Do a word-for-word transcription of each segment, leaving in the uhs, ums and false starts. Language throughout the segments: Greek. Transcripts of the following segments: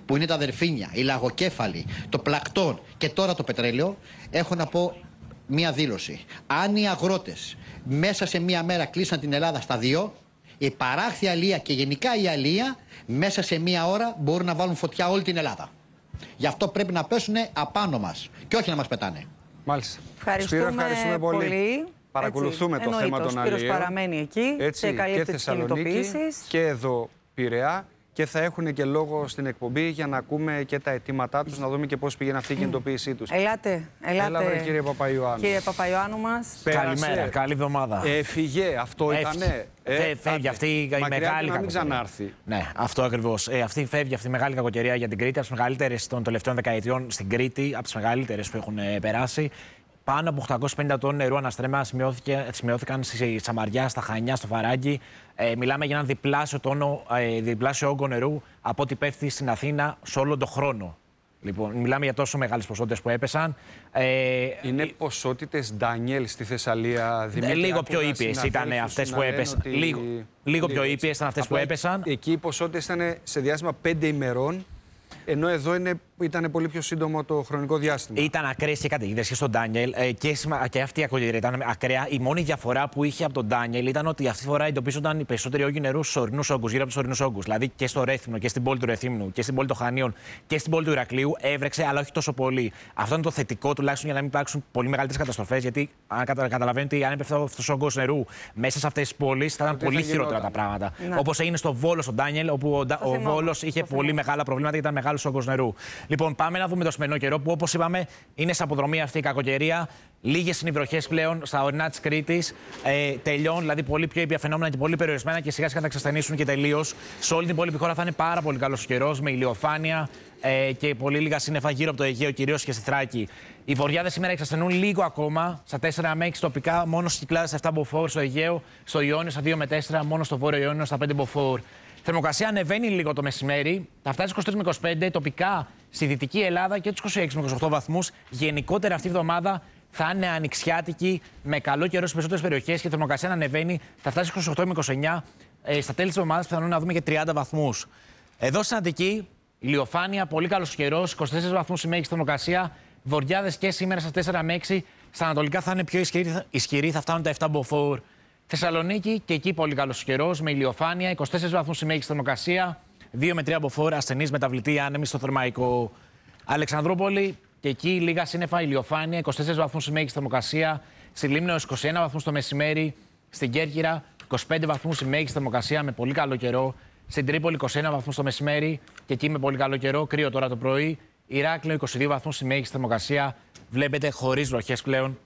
που είναι τα δελφίνια, οι λαγοκέφαλοι, το πλακτόν και τώρα το πετρέλαιο, έχω να πω μία δήλωση. Αν οι αγρότες μέσα σε μία μέρα κλείσαν την Ελλάδα στα δύο, η παράκτη αλεία και γενικά η αλεία μέσα σε μία ώρα μπορούν να βάλουν φωτιά όλη την Ελλάδα. Γι' αυτό πρέπει να πέσουν απάνω μας και όχι να μας πετάνε. Μάλιστα. Ευχαριστούμε, Σπύρο, ευχαριστούμε πολύ. πολύ. Παρακολουθούμε έτσι, το θέμα των αλλιών. Ο Σπύρος παραμένει εκεί έτσι, και καλύπτει τις κινητοποιήσεις. Και εδώ Πειραιά. Και θα έχουν και λόγο στην εκπομπή για να ακούμε και τα αιτήματά τους, να δούμε και πώς πήγαινε αυτή η κινητοποίησή τους. Ελάτε, ελάτε. Έλα, βρε, κύριε Παπαϊωάννου. Κύριε Παπαϊωάννου μας. Καλημέρα, καλή εβδομάδα. Έφυγε, αυτό ήτανε. Ε, φεύγει αυτή η μεγάλη κακοκαιρία. Να μην ξανάρθει. Ναι, αυτό ακριβώς. Ε, αυτή φεύγει αυτή η μεγάλη κακοκαιρία για την Κρήτη, από τις μεγαλύτερες των τελευταίων δεκαετιών στην Κρήτη, από τις μεγαλύτερες που έχουν ε, περάσει. Πάνω από οκτακόσια πενήντα τόνοι νερού αναστρέμα σημειώθηκαν στη Σαμαριά, στα Χανιά, στο Φαράγγι. Ε, μιλάμε για έναν διπλάσιο, τόνο, ε, διπλάσιο όγκο νερού από ό,τι πέφτει στην Αθήνα σε όλο τον χρόνο. Λοιπόν, μιλάμε για τόσο μεγάλες ποσότητες που έπεσαν. Ε, Είναι ε, ποσότητες Ντάνιελ στη Θεσσαλία, Δημήτρη. Λίγο πιο ήπιες ήταν αυτές που έπεσαν. Ότι... Λίγο, λίγο πιο ήπιες ήταν αυτές που έπεσαν. Εκεί οι ποσότητες ήταν σε διάστημα πέντε ημερών. Ενώ εδώ είναι, ήταν πολύ πιο σύντομο το χρονικό διάστημα. Ήταν ακραίες και καταιγίδες και στον Ντάνιελ ε, και, και αυτή η κακοκαιρία ήταν ακραία. Η μόνη διαφορά που είχε από τον Ντάνιελ ήταν ότι αυτή τη φορά εντοπίζονταν οι περισσότεροι όγκοι νερού στους ορεινούς όγκους, γύρω από τους ορεινούς όγκους. Δηλαδή και στο Ρέθυμνο και στην πόλη του Ρεθύμνου και στην πόλη των Χανίων και στην πόλη του Ηρακλείου έβρεξε, αλλά όχι τόσο πολύ. Αυτό είναι το θετικό τουλάχιστον για να μην υπάρξουν πολύ μεγαλύτερες καταστροφές. Γιατί αν κατα, καταλαβαίνετε, αν έπεφτε αυτός ο όγκος νερού μέσα σε αυτές τις πόλεις θα ήταν πολύ χειρότερα τα πράγματα. Όπως έγινε στο Βόλο στον Ντάνιελ, όπου ο, ο Βόλος είχε πολύ μεγάλα προβλήματα, ήταν μεγάλος όγκος νερού. Λοιπόν, πάμε να δούμε το σημερινό καιρό που, όπως είπαμε, είναι σε αποδρομή αυτή η κακοκαιρία. Λίγες είναι οι βροχές πλέον στα ορεινά της Κρήτης. Ε, τελειών, δηλαδή πολύ πιο ήπια φαινόμενα και πολύ περιορισμένα και σιγά σιγά θα εξασθενήσουν και τελείως. Σε όλη την υπόλοιπη χώρα θα είναι πάρα πολύ καλός ο καιρός, με ηλιοφάνεια ε, και πολύ λίγα σύννεφα γύρω από το Αιγαίο, κυρίως και στη Θράκη. Οι βορειάδες σήμερα εξασθενούν λίγο ακόμα, στα τέσσερα με έξι τοπικά, μόνο στις Κυκλάδες επτά μποφόρ, στο Αιγαίο, στο Ιόνιο στα δύο με τέσσερα, μόνο στο Βόρειο Ιόνιο στα πέντε μποφόρ. Θερμοκρασία ανεβαίνει λίγο το μεσημέρι, θα φτάσει είκοσι τρεις με είκοσι πέντε, τοπικά στη Δυτική Ελλάδα και τους είκοσι έξι με είκοσι οκτώ βαθμούς. Γενικότερα αυτή η εβδομάδα θα είναι ανοιξιάτικη, με καλό καιρό στις περισσότερες περιοχές και η θερμοκρασία να ανεβαίνει, θα φτάσει είκοσι οκτώ με είκοσι εννιά. Ε, στα τέλη της εβδομάδας πιθανόν να δούμε και τριάντα βαθμούς. Εδώ στην Αττική, ηλιοφάνεια, πολύ καλός καιρός, είκοσι τέσσερις βαθμούς η μέγιστη θερμοκρασία. Βορειάδες και σήμερα στα τέσσερα με έξι, στα ανατολικά θα είναι πιο ισχυρή, ισχυρή θα φτάνουν τα επτά μποφόρ. Θεσσαλονίκη και εκεί πολύ καλός καιρός, με ηλιοφάνεια, είκοσι τέσσερις βαθμούς η μέγιστη θερμοκρασία, δύο με τρία μποφόρ, ασθενείς μεταβλητή άνεμη στο Θερμαϊκό. Αλεξανδρούπολη και εκεί λίγα σύννεφα, ηλιοφάνεια, είκοσι τέσσερις βαθμούς η μέγιστη θερμοκρασία, στη Λίμνο είκοσι ένα βαθμούς το μεσημέρι, στην Κέρκυρα είκοσι πέντε βαθμούς η μέγιστη θερμοκρασία με πολύ καλό καιρό, στην Τρίπολη είκοσι ένα βαθμούς το μεσημέρι και εκεί με πολύ καλό καιρό, κρύο τώρα το πρωί, Ηράκλειο είκοσι δύο βαθμούς η μέγιστη θερμοκρασία, βλέπετε χωρίς βροχές πλέον.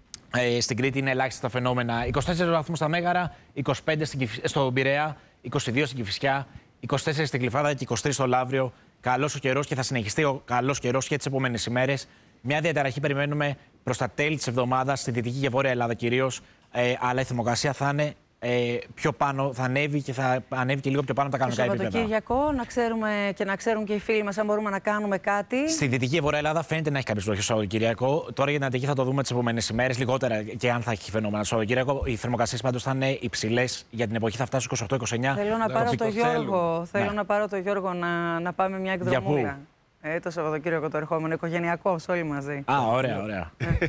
Ε, στην Κρήτη είναι ελάχιστα τα φαινόμενα. είκοσι τέσσερις βαθμούς στα Μέγαρα, είκοσι πέντε στον Πειραιά, είκοσι δύο στην Κηφισιά, είκοσι τέσσερα στην Γλυφάδα και είκοσι τρία στο Λαύριο. Καλός ο καιρός και θα συνεχιστεί ο καλός καιρός και τις επόμενες ημέρες. Μια διαταραχή περιμένουμε προς τα τέλη της εβδομάδας στη Δυτική και Βόρεια Ελλάδα κυρίως. Ε, αλλά η θερμοκρασία θα είναι ε, πιο πάνω, θα ανέβει και θα ανέβει και λίγο πιο πάνω από τα κανονικά επίπεδα. Το Σαββατοκύριακο, να ξέρουμε και να ξέρουν και οι φίλοι μας αν μπορούμε να κάνουμε κάτι. Στη Δυτική και Βόρεια Ελλάδα φαίνεται να έχει κάποιες βροχές το Σαββατοκύριακο. Τώρα για την Αττική θα το δούμε τις επόμενες ημέρες, λιγότερα και αν θα έχει φαινόμενα το Σαββατοκύριακο. Οι θερμοκρασίες πάντως θα είναι υψηλές για την εποχή, θα φτάσουν είκοσι οκτώ είκοσι εννιά. Θέλω να πάρω το Γιώργο, θέλω ναι. να πάρω το Γιώργο να, να πάμε μια εκδρομούλα. Ε, το Σαββατοκύριακο το ερχόμενο, οικογενειακός, όλοι μαζί. Α, ωραία, ωραία.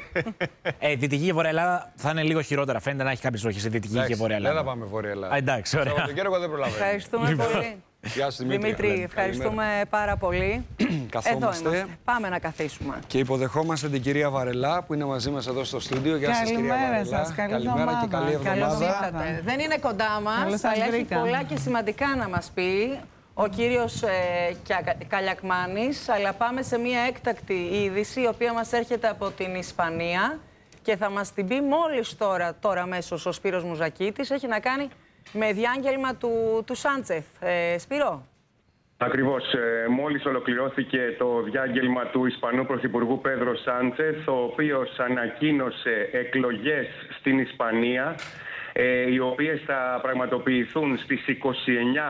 ε, Δυτική και Βόρεια Ελλάδα θα είναι λίγο χειρότερα. Φαίνεται να έχει κάποιες βροχές στη Δυτική και Βόρεια Ελλάδα. Δεν θα πάμε Βόρεια Ελλάδα. Α, εντάξει, ωραία. Σαββατοκύριακο δεν προλαβαίνω. Ευχαριστούμε λοιπόν. πολύ. Γεια σου, Δημήτρη. Δημήτρη, ευχαριστούμε καλημέρα. πάρα πολύ. Καθόμαστε. Εδώ είμαστε. Πάμε να καθίσουμε. Και υποδεχόμαστε την κυρία Βαρελά που είναι μαζί μας εδώ στο στούντιο. Γεια σας, κυρία Βαρελά. Καλή Καλημέρα και καλή εβδομάδα. Δεν είναι κοντά μας, αλλά έχει πολλά και σημαντικά να μας πει ο κύριος ε, Καλιακμάνης, αλλά πάμε σε μια έκτακτη είδηση, η οποία μας έρχεται από την Ισπανία και θα μας την πει μόλις τώρα, τώρα αμέσως ο Σπύρος Μουζακίτης. Έχει να κάνει με διάγγελμα του, του Σάντσεθ. Ε, Σπύρο. Ακριβώς. Ε, μόλις ολοκληρώθηκε το διάγγελμα του Ισπανού Πρωθυπουργού Πέδρο Σάντσεθ, ο οποίος ανακοίνωσε εκλογές στην Ισπανία, ε, οι οποίες θα πραγματοποιηθούν στις είκοσι εννιά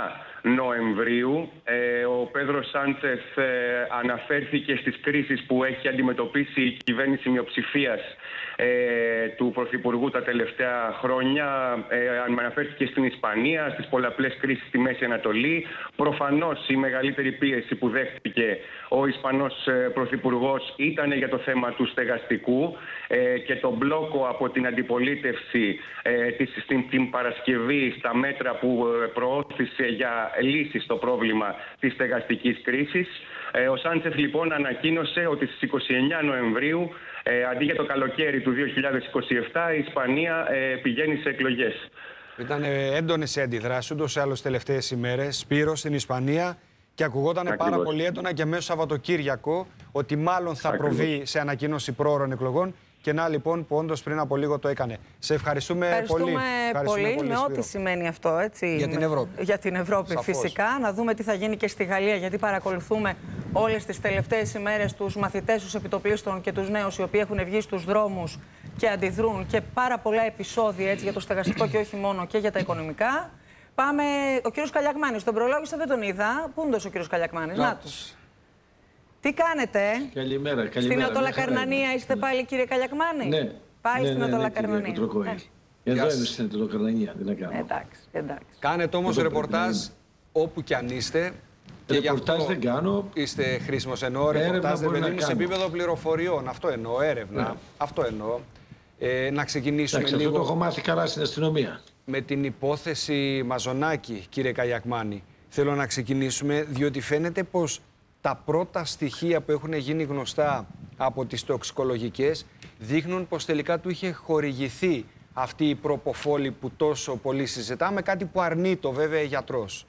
Νοεμβρίου. Ε, ο Πέδρος Σάντσεθ ε, αναφέρθηκε στις κρίσεις που έχει αντιμετωπίσει η κυβέρνηση μειοψηφίας ε, του Πρωθυπουργού τα τελευταία χρόνια. Ε, αναφέρθηκε στην Ισπανία, στις πολλαπλές κρίσεις στη Μέση Ανατολή. Προφανώς η μεγαλύτερη πίεση που δέχτηκε ο Ισπανός ε, Πρωθυπουργός ήταν για το θέμα του στεγαστικού ε, και το μπλόκο από την αντιπολίτευση ε, της, στην, την Παρασκευή στα μέτρα που ε, προώθησε για λύση στο πρόβλημα της στεγαστικής κρίσης. Ε, ο Σάντσεθ λοιπόν ανακοίνωσε ότι στις είκοσι εννέα Νοεμβρίου, ε, αντί για το καλοκαίρι του δύο χιλιάδες είκοσι επτά, η Ισπανία ε, πηγαίνει σε εκλογές. Ήταν έντονες οι αντιδράσεις ούτως ή άλλως τελευταίες ημέρες, Σπύρο, στην Ισπανία, και ακουγόταν πάρα πολύ έντονα και μέσα Σαββατοκύριακο ότι μάλλον θα Ακριβώς. προβεί σε ανακοίνωση πρόωρων εκλογών. Και να λοιπόν που όντως πριν από λίγο το έκανε. Σε ευχαριστούμε, ευχαριστούμε πολύ. Ευχαριστούμε πολύ, με ό,τι σημαίνει αυτό, έτσι. Για την Ευρώπη. Για την Ευρώπη, Σαφώς. Φυσικά. Να δούμε τι θα γίνει και στη Γαλλία, γιατί παρακολουθούμε όλες τις τελευταίες ημέρες τους μαθητές, τους επιτοπλίστων και τους νέους οι οποίοι έχουν βγει στους δρόμους και αντιδρούν, και πάρα πολλά επεισόδια έτσι, για το στεγαστικό και όχι μόνο, και για τα οικονομικά. Πάμε. Ο κύριος Καλιακμάνης, τον προλόγησα, δεν τον είδα. Πού είναι ο κύριος Καλιακμάνης? Να τους. Τι κάνετε? Καλημέρα, καλημέρα. Στην Ατολακαρνανία είστε πάλι, κύριε Καλιακμάνη? Ναι. Πάλι ναι, στην ναι, Ατολακαρνανία. Ναι, ε. Εδώ είμαι στην Ατολακαρνανία, δεν να κάνω. Εντάξει, εντάξει. Κάνετε όμως ρεπορτάζ όπου κι αν είστε. Και ρεπορτάζ δεν κάνω. Είστε χρήσιμος, εννοώ ρεπορτάζ δεν είναι σε επίπεδο πληροφοριών. Αυτό εννοώ, έρευνα. Ναι. Αυτό εννοώ. Ε, να ξεκινήσουμε Εντάξει, λίγο. Αυτό το έχω μάθει καλά στην αστυνομία. Με την υπόθεση Μαζονάκη, κύριε Καλιακμάνη, θέλω να ξεκινήσουμε, διότι φαίνεται πως τα πρώτα στοιχεία που έχουν γίνει γνωστά από τις τοξικολογικές δείχνουν πως τελικά του είχε χορηγηθεί αυτή η προποφόλη που τόσο πολύ συζητάμε, κάτι που αρνεί το βέβαια η γιατρός.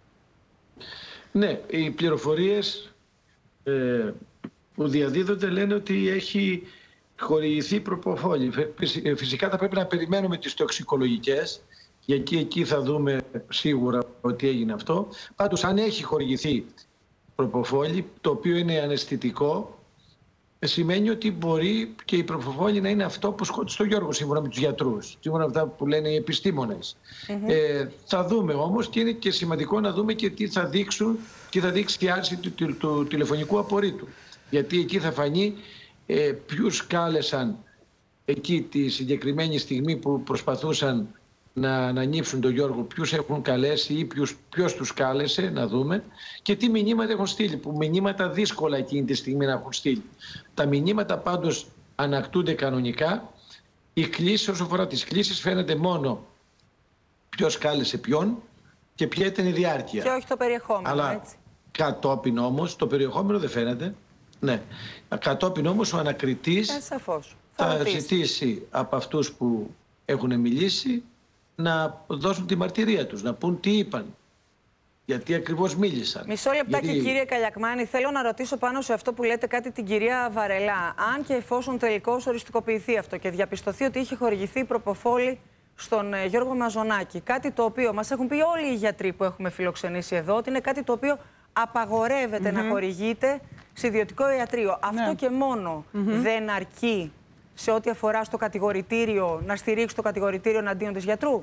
Ναι, οι πληροφορίες ε, που διαδίδονται λένε ότι έχει χορηγηθεί προποφόλη. Φυσικά θα πρέπει να περιμένουμε τις τοξικολογικές, γιατί εκεί θα δούμε σίγουρα ότι έγινε αυτό. Πάντως αν έχει χορηγηθεί προποφόλη, το οποίο είναι αναισθητικό, σημαίνει ότι μπορεί και η προποφόλη να είναι αυτό που σκότωσε τον Γιώργο, σύμφωνα με τους γιατρούς, σύμφωνα με αυτά που λένε οι επιστήμονες. Mm-hmm. ε, θα δούμε όμως, και είναι και σημαντικό να δούμε και τι θα δείξουν, τι θα δείξει η άρση του, του, του τηλεφωνικού απορρίτου. Γιατί εκεί θα φανεί ε, ποιους κάλεσαν εκεί τη συγκεκριμένη στιγμή που προσπαθούσαν να, να νύψουν τον Γιώργο, ποιους έχουν καλέσει ή ποιους, ποιος τους κάλεσε, να δούμε, και τι μηνύματα έχουν στείλει, που μηνύματα δύσκολα εκείνη τη στιγμή να έχουν στείλει. Τα μηνύματα πάντως ανακτούνται κανονικά. Η κλήση, όσο αφορά τις κλήσεις, φαίνεται μόνο ποιος κάλεσε ποιον και ποια ήταν η διάρκεια. Και όχι το περιεχόμενο, αλλά έτσι. Κατόπιν όμως, το περιεχόμενο δεν φαίνεται. Ναι. Κατόπιν όμως ο ανακριτής ε, σαφώς. θα, θα ζητήσει από αυτούς που έχουν μιλήσει να δώσουν τη μαρτυρία τους, να πούν τι είπαν. Γιατί ακριβώς μίλησαν. Μισό λεπτάκι, Γιατί... κύριε Καλιακμάνη, θέλω να ρωτήσω πάνω σε αυτό που λέτε κάτι την κυρία Βαρελά. Αν και εφόσον τελικώς οριστικοποιηθεί αυτό και διαπιστωθεί ότι είχε χορηγηθεί προποφόλη στον ε, Γιώργο Μαζονάκη, κάτι το οποίο μας έχουν πει όλοι οι γιατροί που έχουμε φιλοξενήσει εδώ, ότι είναι κάτι το οποίο απαγορεύεται mm-hmm. να χορηγείται σε ιδιωτικό ιατρείο. Ναι. Αυτό και μόνο mm-hmm. δεν αρκεί σε ό,τι αφορά στο κατηγορητήριο, να στηρίξει το κατηγορητήριο εναντίον της γιατρού?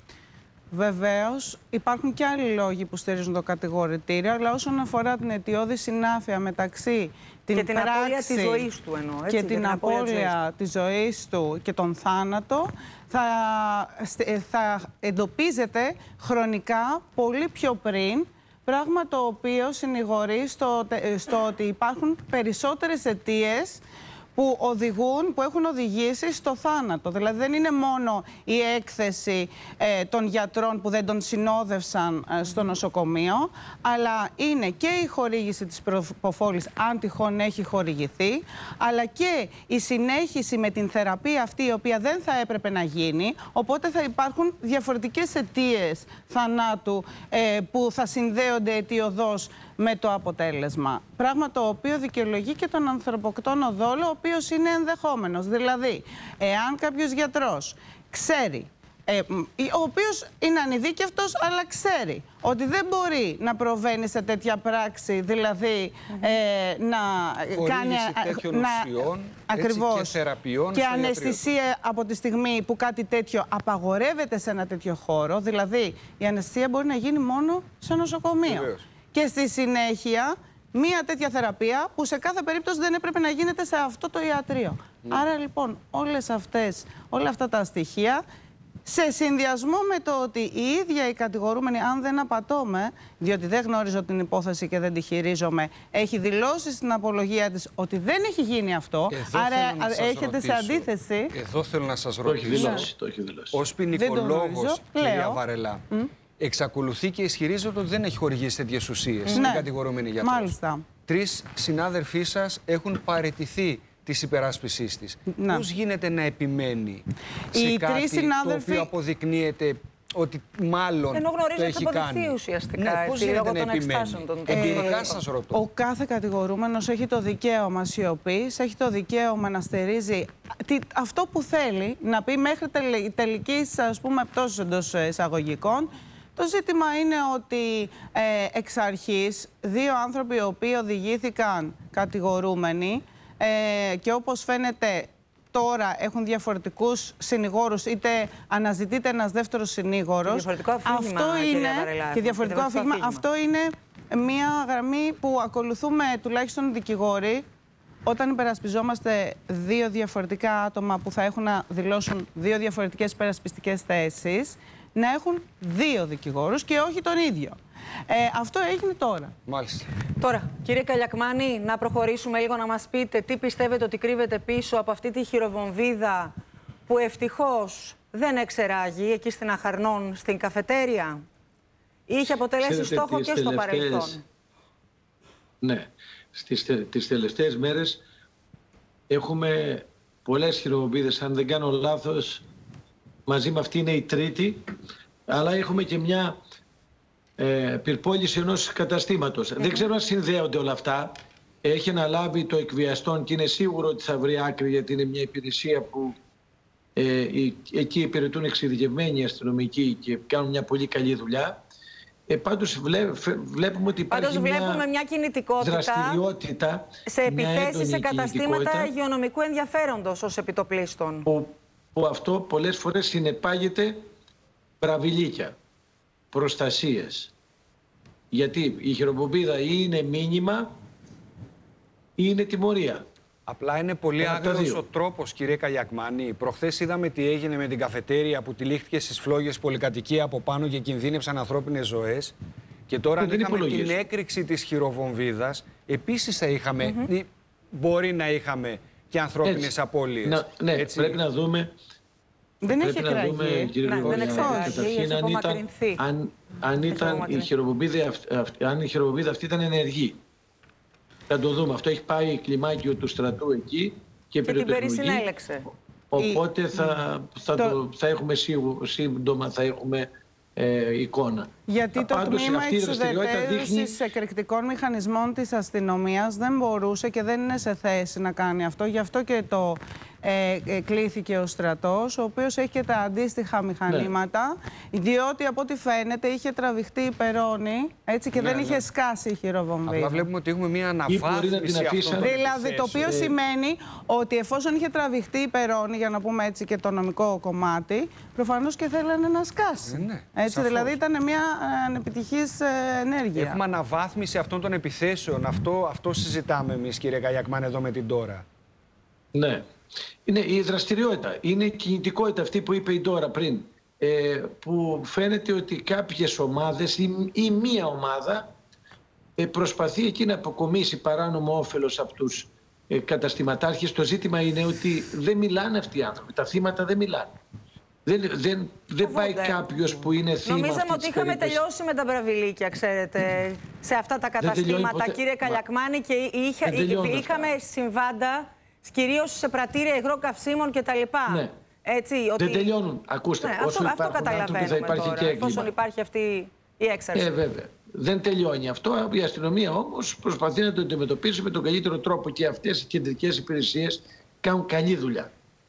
Βεβαίως, υπάρχουν και άλλοι λόγοι που στηρίζουν το κατηγορητήριο, αλλά όσον αφορά την αιτιώδη συνάφεια μεταξύ την και την πράξη απώλεια της ζωής του εννοώ, έτσι, και την, την απώλεια της ζωής του και τον θάνατο, θα, θα εντοπίζεται χρονικά πολύ πιο πριν, πράγμα το οποίο συνηγορεί στο, στο ότι υπάρχουν περισσότερες αιτίες που οδηγούν, που έχουν οδηγήσει στο θάνατο. Δηλαδή δεν είναι μόνο η έκθεση ε, των γιατρών που δεν τον συνόδευσαν ε, στο νοσοκομείο, αλλά είναι και η χορήγηση της προποφόλης, αν τυχόν έχει χορηγηθεί, αλλά και η συνέχιση με την θεραπεία αυτή, η οποία δεν θα έπρεπε να γίνει, οπότε θα υπάρχουν διαφορετικές αιτίες θανάτου ε, που θα συνδέονται αιτιοδός με το αποτέλεσμα. Πράγμα το οποίο δικαιολογεί και τον ανθρωποκτόνο δόλο, ο οποίος είναι ενδεχόμενος. Δηλαδή, εάν κάποιος γιατρός ξέρει ε, ο οποίος είναι ανειδίκευτος, αλλά ξέρει ότι δεν μπορεί να προβαίνει σε τέτοια πράξη, δηλαδή ε, να κάνει να, ουσιών, ακριβώς, έτσι, και θεραπείων και αναισθησία από τη στιγμή που κάτι τέτοιο απαγορεύεται σε ένα τέτοιο χώρο. Δηλαδή η αναισθησία μπορεί να γίνει μόνο σε νοσοκομείο. Βεβαίως. Και στη συνέχεια μία τέτοια θεραπεία που σε κάθε περίπτωση δεν έπρεπε να γίνεται σε αυτό το ιατρείο. Mm. Άρα λοιπόν όλες αυτές, όλα αυτά τα στοιχεία, σε συνδυασμό με το ότι η ίδια η κατηγορούμενη, αν δεν απατώμε, διότι δεν γνωρίζω την υπόθεση και δεν τη χειρίζομαι, έχει δηλώσει στην απολογία της ότι δεν έχει γίνει αυτό. Εδώ άρα έχετε ρωτήσω, σε αντίθεση. Εδώ θέλω να σας ρωτήσω. Το έχει δηλώσει, το έχει δηλώσει. Ως ποινικολόγος, κυρία Βαρελά, mm. εξακολουθεί και ισχυρίζεται ότι δεν έχει χορηγήσει τέτοιες ουσίες στην ναι. κατηγορούμενη γιατρός. Μάλιστα. Τρεις συνάδελφοί σας έχουν παραιτηθεί της υπεράσπισής της. Να. Πώς γίνεται να επιμένει σε Οι κάτι τρεις συνάδελφοι... το οποίο αποδεικνύεται ότι μάλλον ενώ το έχει κάνει. Ουσιαστικά, ναι, πώς γίνεται να επιμένει. Εμπειρικά σας ρωτώ. Ο κάθε κατηγορούμενος έχει το δικαίωμα σιωπής, έχει το δικαίωμα να στερίζει αυτό που θέλει, να πει μέχρι τελικής, ας πούμε, πτώσης εντός εισαγωγικών. Το ζήτημα είναι ότι ε, εξ αρχής δύο άνθρωποι οι οποίοι οδηγήθηκαν κατηγορούμενοι ε, και όπως φαίνεται τώρα έχουν διαφορετικούς συνηγόρους, είτε αναζητείται ένας δεύτερος συνήγορος. Και διαφορετικό αφήγημα, αυτό είναι, Βαρελά, και διαφορετικό αφήγημα, αφήγημα. Αυτό είναι μια γραμμή που ακολουθούμε τουλάχιστον οι δικηγόροι όταν υπερασπιζόμαστε δύο διαφορετικά άτομα που θα έχουν να δηλώσουν δύο διαφορετικές υπερασπιστικές θέσεις, να έχουν δύο δικηγόρους και όχι τον ίδιο. Ε, αυτό έγινε τώρα. Μάλιστα. Τώρα, κύριε Καλιακμάνη, να προχωρήσουμε λίγο να μας πείτε τι πιστεύετε ότι κρύβεται πίσω από αυτή τη χειροβομβίδα που ευτυχώς δεν εξεράγει εκεί στην Αχαρνών, στην καφετέρια. Είχε αποτελέσει Ξέρετε, στόχο και στο τελευταίες... παρελθόν. Ναι. Στις, τις τελευταίες μέρες έχουμε πολλές χειροβομβίδες. Αν δεν κάνω λάθος, μαζί με αυτή είναι η τρίτη, αλλά έχουμε και μια ε, πυρπόληση ενός καταστήματος. Mm-hmm. Δεν ξέρω αν συνδέονται όλα αυτά. Έχει αναλάβει το εκβιαστόν και είναι σίγουρο ότι θα βρει άκρη, γιατί είναι μια υπηρεσία που ε, η, εκεί υπηρετούν εξειδικευμένοι αστυνομικοί και κάνουν μια πολύ καλή δουλειά. Ε, πάντως βλέ, βλέπουμε ότι υπάρχει πάντως βλέπουμε μια, μια κινητικότητα δραστηριότητα σε επιθέσεις σε καταστήματα υγειονομικού ενδιαφέροντος ως επιτοπλίστων. Που, που αυτό πολλές φορές συνεπάγεται μπραβιλίκια, προστασίες. Γιατί η χειροβομβίδα ή είναι μήνυμα ή είναι τιμωρία. Απλά είναι πολύ άγριος ο τρόπος, κύριε Καλιακμάνη. Προχθές είδαμε τι έγινε με την καφετέρια που τυλίχθηκε στις φλόγες πολυκατοικία από πάνω και κινδύνευσαν ανθρώπινες ζωές. Και τώρα αν είχαμε την έκρηξη της χειροβομβίδας, επίσης θα είχαμε, mm-hmm. ή μπορεί να είχαμε και ανθρώπινες απώλειες. Να, ναι, έτσι. Πρέπει να δούμε... Δεν πρέπει έχει να δούμε, κύριε ναι, Γρηγόρη, καταρχήν αν ήταν, αν, αν ήταν η χειροβομβίδα αυτή, αν η χειροβομβίδα αυτή ήταν ενεργή. Θα το δούμε. Αυτό έχει πάει κλιμάκιο του στρατού εκεί και, και την περισυνέλεξε. Οπότε η... θα, θα, το... Το, θα έχουμε σίγουρα, σύντομα θα έχουμε ε, εικόνα. Γιατί το Πάντως, τμήμα εξουδετερώσης δείχνει... εκρηκτικών μηχανισμών της αστυνομίας δεν μπορούσε και δεν είναι σε θέση να κάνει αυτό. Γι' αυτό και το ε, ε, κλήθηκε ο στρατός, ο οποίος έχει και τα αντίστοιχα μηχανήματα, ναι. διότι από ό,τι φαίνεται είχε τραβηχτεί η περώνη, έτσι, και ναι, δεν ναι. είχε σκάσει η χειροβομβίδα. Απλά βλέπουμε ότι έχουμε μία αναβάθμιση αυτών. Δηλαδή, το οποίο ε... σημαίνει ότι εφόσον είχε τραβηχτεί η περώνη, για να πούμε έτσι και το νομικό κομμάτι, προφανώς και θέλανε να σκάσει. Ναι, έτσι, σαφώς. Δηλαδή ήταν μια ανεπιτυχής ενέργεια. Έχουμε αναβάθμιση αυτών των επιθέσεων. Αυτό, αυτό συζητάμε εμείς, κύριε Καλιακμάνη, εδώ με την Τώρα. Ναι. Είναι η δραστηριότητα. Είναι η κινητικότητα αυτή που είπε η Τώρα πριν. Ε, που φαίνεται ότι κάποιες ομάδες ή, ή μία ομάδα ε, προσπαθεί εκεί να αποκομίσει παράνομο όφελος από τους ε, καταστηματάρχες. Το ζήτημα είναι ότι δεν μιλάνε αυτοί οι άνθρωποι. Τα θύματα δεν μιλάνε. Δεν, δεν, δεν πάει κάποιος που είναι θύμα. Νομίζαμε ότι είχαμε περίπτωση. τελειώσει με τα μπραβιλίκια, ξέρετε, σε αυτά τα καταστήματα, κύριε Καλιακμάνη, και είχα, είχαμε συμβάντα, κυρίως σε πρατήρια υγρών καυσίμων κτλ. Ναι. Έτσι, ότι... Δεν τελειώνουν. Ακούστε, ναι, αυτό, αυτό καταλαβαίνουμε θα υπάρχει τώρα, και εφόσον υπάρχει αυτή η έξαρση. Ε, βέβαια. Δεν τελειώνει αυτό. Η αστυνομία όμως προσπαθεί να το αντιμετωπίσει με τον καλύτερο τρόπο και αυτές οι κεντρικές υπηρεσίες κάνουν καλή δουλειά.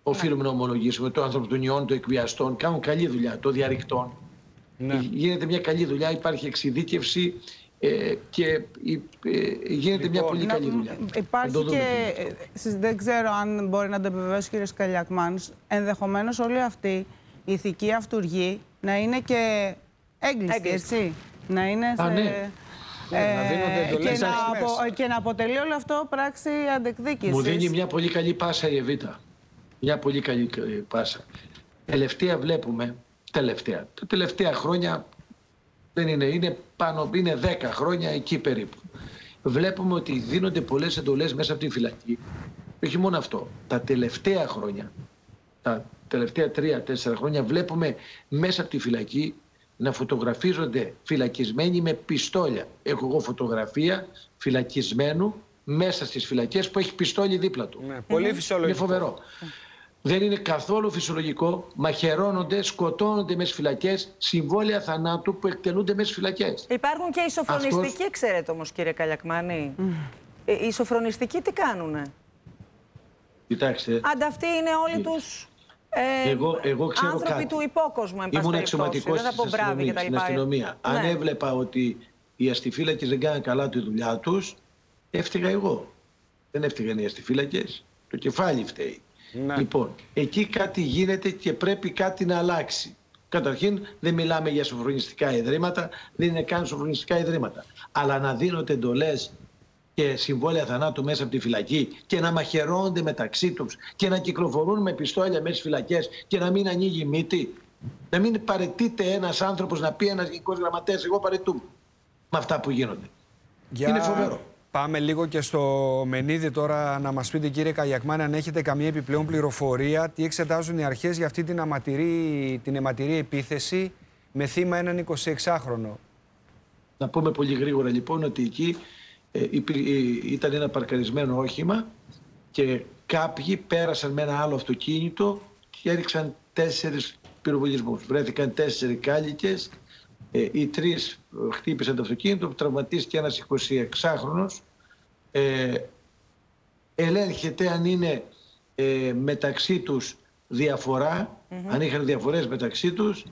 οφείλουμε να ομολογήσουμε, το ανθρωπτονιών, των εκβιαστών, κάνουν καλή δουλειά, των διαρρηκτών. Ναι. Γίνεται μια καλή δουλειά, υπάρχει εξειδίκευση ε, και ε, γίνεται λοιπόν, μια πολύ καλή δουλειά. Υπάρχει και, ε, δεν ξέρω αν μπορεί να το επιβεβαιώσει ο κ. Καλιακμάνης, ενδεχομένως όλοι αυτοί η ηθική αυτουργοί να είναι και έγκλειστοι, έτσι. Να είναι Α, σε... ναι. Ε, ε, και, να απο, και να αποτελεί όλο αυτό πράξη αντεκδίκησης. Μου δίνει μια πολύ καλή πάσα η Εβίτα. Μια πολύ καλή πάσα. Τελευταία βλέπουμε, τελευταία, τα τελευταία χρόνια δεν είναι, είναι πάνω, είναι δέκα χρόνια εκεί περίπου. Βλέπουμε ότι δίνονται πολλές εντολές μέσα από τη φυλακή. Όχι μόνο αυτό, τα τελευταία χρόνια, τα τελευταία τρία-τέσσερα χρόνια βλέπουμε μέσα από τη φυλακή να φωτογραφίζονται φυλακισμένοι με πιστόλια. Έχω εγώ φωτογραφία φυλακισμένου μέσα στις φυλακές που έχει πιστόλι δίπλα του. Ναι, πολύ φυσιολογικό. Είναι φοβερό. Δεν είναι καθόλου φυσιολογικό. Μαχαιρώνονται, σκοτώνονται μέσα στις φυλακές, συμβόλαια θανάτου που εκτελούνται μέσα στις φυλακές. Υπάρχουν και οι σοφρονιστικοί, Αυτός... ξέρετε όμως, κύριε Καλιακμάνη. Mm. Οι σοφρονιστικοί τι κάνουνε? Κοιτάξτε. Ανταυτοί είναι όλοι ε... τους... Ε, εγώ, εγώ ξέρω άνθρωποι κάτι. του υπόκοσμου, εν πάση Ήμουν περιπτώσει. αξιωματικός Δεν θα πω μπράβοι και τα στην λοιπά. αστυνομία. Ναι. Αν έβλεπα ότι οι αστιφύλακες δεν κάναν καλά τη δουλειά τους, έφταιγα εγώ. Δεν έφταιγαν οι αστιφύλακες. Το κεφάλι φταίει. Ναι. Λοιπόν, εκεί κάτι γίνεται και πρέπει κάτι να αλλάξει. Καταρχήν, δεν μιλάμε για σοφρονιστικά ιδρύματα, δεν είναι καν σοφρονιστικά ιδρύματα. Αλλά να δίνονται εντολές και συμβόλαια θανάτου μέσα από τη φυλακή και να μαχαιρώνονται μεταξύ τους και να κυκλοφορούν με πιστόλια μέσα στις φυλακές και να μην ανοίγει μύτη. Να μην παραιτείται ένας άνθρωπος να πει ένας γενικός γραμματέας, εγώ παραιτούμαι με αυτά που γίνονται. Για... Είναι φοβερό. Πάμε λίγο και στο Μενίδη τώρα να μας πείτε, κύριε Καλιακμάνη, αν έχετε καμία επιπλέον πληροφορία, τι εξετάζουν οι αρχές για αυτή την αιματηρή, την αιματηρή επίθεση με θύμα έναν εικοσιεξάχρονο. Να πούμε πολύ γρήγορα λοιπόν ότι εκεί ε, ήταν ένα παρκαρισμένο όχημα και κάποιοι πέρασαν με ένα άλλο αυτοκίνητο και έριξαν τέσσερις πυροβολισμούς. Βρέθηκαν τέσσερις κάλικες. Ε, οι τρεις χτύπησαν το αυτοκίνητο, τραυματίστηκε ένας εικοσιεξάχρονος. Ε, ελέγχεται αν είναι ε, μεταξύ τους διαφορά, mm-hmm. αν είχαν διαφορές μεταξύ τους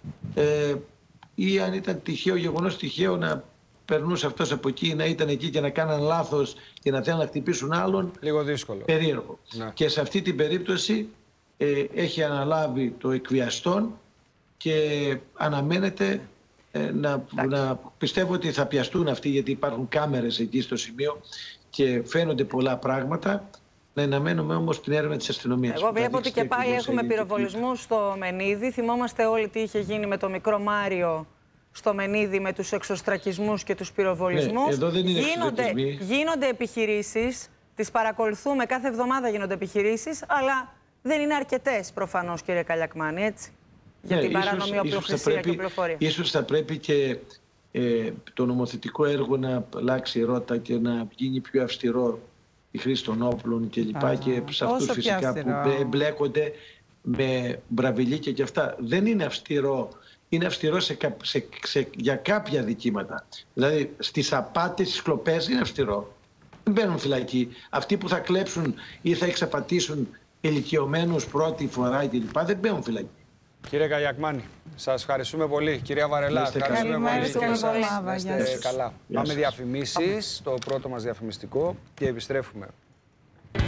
ε, ή αν ήταν τυχαίο γεγονός, τυχαίο να περνούσε αυτός από εκεί, να ήταν εκεί και να κάναν λάθος και να θέλουν να χτυπήσουν άλλον. Λίγο δύσκολο. Περίεργο. Ναι. Και σε αυτή την περίπτωση ε, έχει αναλάβει το εκβιαστόν και αναμένεται Να, να πιστεύω ότι θα πιαστούν αυτοί, γιατί υπάρχουν κάμερες εκεί στο σημείο και φαίνονται πολλά πράγματα. Να αναμένουμε όμως την έρευνα της αστυνομίας. Εγώ βλέπω ότι και πάλι έχουμε πυροβολισμούς στο Μενίδη. Θυμόμαστε όλοι τι είχε γίνει με το μικρό Μάριο στο Μενίδη με τους εξωστρακισμούς και τους πυροβολισμούς. Ναι, εδώ δεν είναι γίνονται, γίνονται επιχειρήσεις, τις παρακολουθούμε, κάθε εβδομάδα γίνονται επιχειρήσεις, αλλά δεν είναι αρκετές προφανώς, κύριε Καλιακμάνη, έτσι. Για την παράνομη οπλοχρησία και οπλοφορία. Ίσως θα πρέπει και ε, το νομοθετικό έργο να αλλάξει ρότα και να γίνει πιο αυστηρό η χρήση των όπλων και λοιπά, και σε αυτούς φυσικά που εμπλέκονται με μπραβιλίκια και αυτά. Δεν είναι αυστηρό. Είναι αυστηρό σε, σε, σε, για κάποια δικήματα. Δηλαδή στις απάτες, στις κλοπές είναι αυστηρό. Δεν μπαίνουν φυλακή. Αυτοί που θα κλέψουν ή θα εξαπατήσουν ηλικιωμένους πρώτη φορά και λοιπά δεν μπαίνουν φυλακή. Κύριε Καλιακμάνη, σας ευχαριστούμε πολύ. Κυρία Βαρελά, ευχαριστούμε πολύ. Είστε καλά. Πάμε διαφημίσεις, το πρώτο μας διαφημιστικό και επιστρέφουμε.